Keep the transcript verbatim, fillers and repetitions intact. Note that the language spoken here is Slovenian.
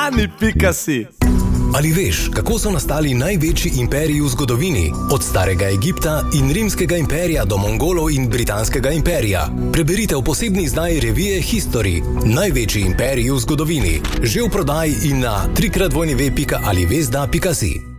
ani pika si. Ali veš, kako so nastali največji imperiji v zgodovini? Od starega Egipta in rimskega imperija do Mongolov in britanskega imperija. Preberite v posebni izdaji revije History. Največji imperiji v zgodovini. Že v prodaji in na tri krat dvojni ve pika ali vezda pika si.